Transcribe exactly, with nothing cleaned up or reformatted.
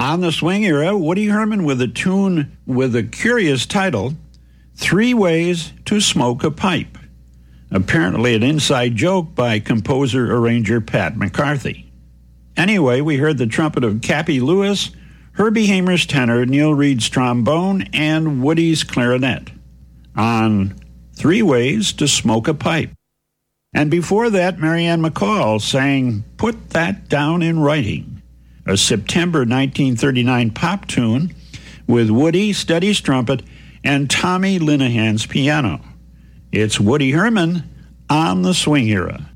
On the Swing Era, Woody Herman with a tune with a curious title, Three Ways to Smoke a Pipe. Apparently an inside joke by composer-arranger Pat McCarthy. Anyway, we heard the trumpet of Cappy Lewis, Herbie Hamer's tenor, Neil Reed's trombone, and Woody's clarinet on Three Ways to Smoke a Pipe. And before that, Marianne McCall sang Put That Down in Writing, a September nineteen thirty-nine pop tune with Woody, Steady's trumpet, and Tommy Linehan's piano. It's Woody Herman on the Swing Era.